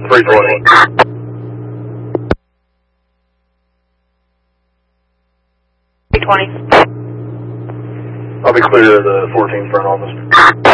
320. $320. I'll be clear of the 14 front office.